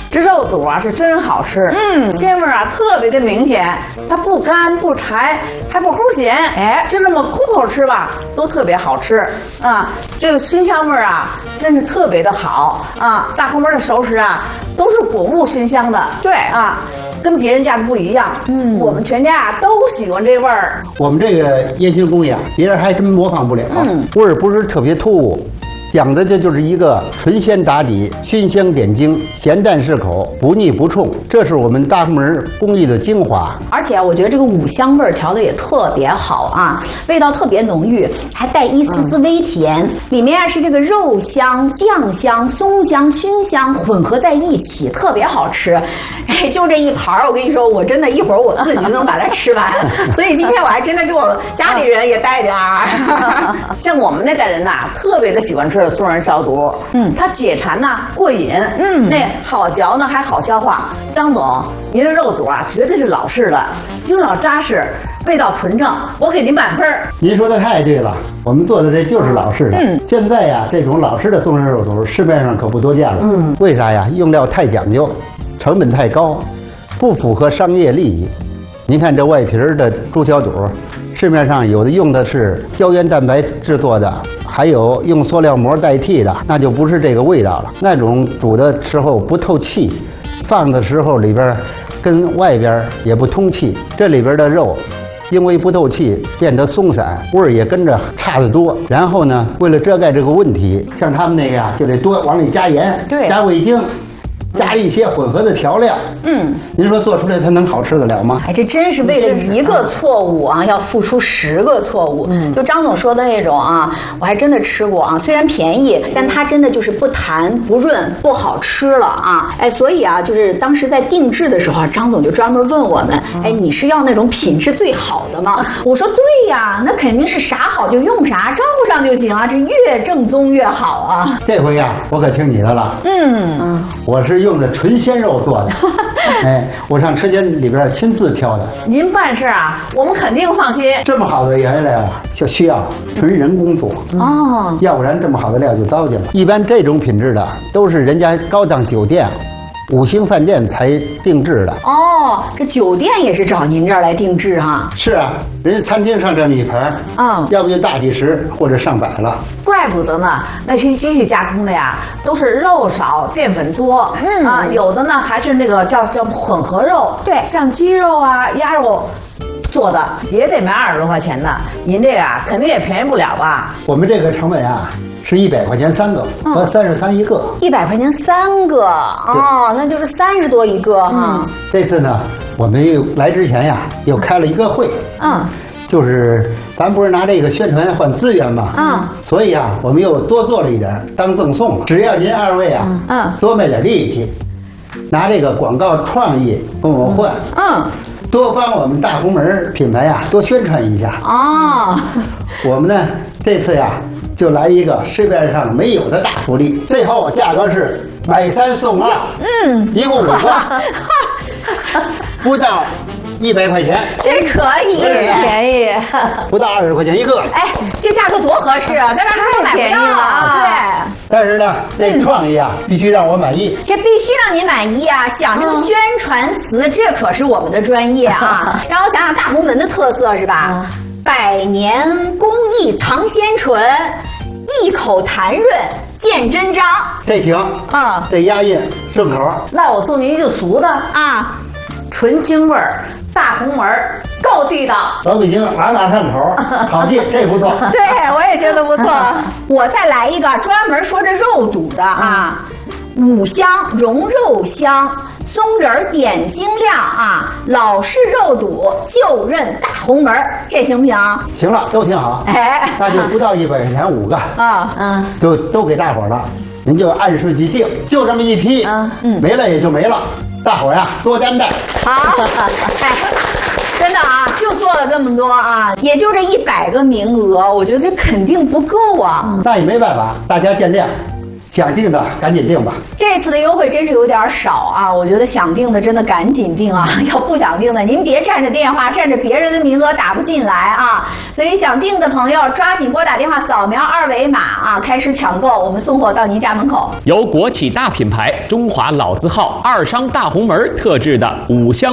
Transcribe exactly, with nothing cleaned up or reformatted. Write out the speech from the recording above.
这肉肚啊是真好吃，嗯，鲜味啊特别的明显，它不干不柴，还不齁咸，哎，就那么空口吃吧，都特别好吃啊。这个熏香味啊，真是特别的好啊。大红门的熟食啊，都是果物熏香的，对啊，跟别人家的不一样。嗯，我们全家啊都喜欢这味儿。 我们这个烟熏工艺啊，别人还真模仿不了，嗯，味儿不是特别突兀。讲的这就是一个纯鲜打底，熏香点睛，咸淡适口，不腻不冲，这是我们大红门工艺的精华。 而且我觉得这个五香味儿调的也特别好啊，味道特别浓郁，还带一丝丝微甜。嗯、里面啊是这个肉香、酱香、松香、熏香混合在一起，特别好吃。哎，就这一盘儿，我跟你说，我真的一会儿我自己就能把它吃完。所以今天我还真的给我家里人也带点儿。 像我们那代人呐、啊，特别的喜欢吃。松仁烧肚，嗯，它解馋呐，过瘾，嗯，那好嚼呢，还好消化。张总，您的肉肚啊，绝对是老式的，用料扎实，味道纯正，我给您满分。 您说的太对了，我们做的这就是老式的。嗯，现在呀，这种老式的松仁肉肚市面上可不多见了。嗯，为啥呀？用料太讲究，成本太高，不符合商业利益。您看这外皮儿的猪小肚，市面上有的用的是胶原蛋白制作的，还有用塑料膜代替的，那就不是这个味道了。那种煮的时候不透气，放的时候里边跟外边也不通气，这里边的肉因为不透气变得松散，味儿也跟着差得多。然后呢，为了遮盖这个问题，像他们那个呀，就得多往里加盐，加味精。加一些混合的调料，嗯，您说做出来它能好吃得了吗？ 哎，这真是为了一个错误啊，要付出十个错误。嗯，就张总说的那种啊，我还真的吃过啊，虽然便宜，但它真的就是不弹不润，不好吃了啊。哎，所以啊，就是当时在定制的时候，张总就专门问我们，哎，你是要那种品质最好的吗？我说对呀，那肯定是啥好就用啥，招呼上就行啊，这越正宗越好啊。 这回呀，我可听你的了。嗯嗯，我是用的纯鲜肉做的，哎，我上车间里边亲自挑的。 您办事啊，我们肯定放心。 这么好的原料啊，就需要纯人工做哦，要不然这么好的料就糟践了。一般这种品质的都是人家高档酒店、五星饭店才定制的。 哦，这酒店也是找您这儿来定制哈？ 是啊，人家餐厅上这么一盘，嗯，要不就大几十或者上百了。 怪不得呢，那些机器加工的呀，都是肉少淀粉多，嗯啊，有的呢还是那个叫叫混合肉，对，像鸡肉啊、鸭肉做的也得卖二十多块钱呢。您这个啊，肯定也便宜不了吧？ 我们这个成本啊是一百块钱三个，和三十三一个。 一百块钱三个哦，那就是三十多一个哈。 嗯，这次呢，我们又来之前呀，又开了一个会，嗯。就是咱不是拿这个宣传换资源嘛，嗯，所以啊，我们又多做了一点当赠送了。只要您二位啊，嗯，多卖点力气，拿这个广告创意跟我们换，嗯，多帮我们大红门品牌呀多宣传一下。哦，我们呢这次呀就来一个市面上没有的大福利，最后价格是买三送二，嗯，一共五个，不到。一百块钱， 这可以， 便宜， 不到二十块钱一个。 哎，这价格多合适啊，在这太便宜了啊！对。 但是呢，这创意啊，必须让我满意。 这必须让您满意啊！想这个宣传词，这可是我们的专业啊。让我想想大红门的特色是吧？百年工艺藏鲜醇，一口弹润见真章。 这行啊，这押韵顺口。 那我送您一句俗的啊，纯京味儿。大红门够地道， 老北京朗朗上口，好记，这不错。 对，我也觉得不错。我再来一个专门说这肉肚的啊，五香融肉香，松仁点睛亮啊，老式肉肚就认大红门，这行不行？ 行了，都挺好。哎，那就不到一百块钱五个啊，嗯，就都给大伙了。您就按顺序定，就这么一批，嗯嗯，没了也就没了。大伙呀，多担待。 好，哎，真的啊，就做了这么多啊，也就这一百个名额，我觉得这肯定不够啊。 那也没办法，大家见谅。请想订的赶紧订吧。 这次的优惠真是有点少啊，我觉得想订的真的赶紧订啊，要不想订的您别占着电话，占着别人的名额打不进来啊。所以想订的朋友抓紧拨打电话，扫描二维码啊，开始抢购，我们送货到您家门口。 由国企大品牌中华老字号二商大红门特制的五香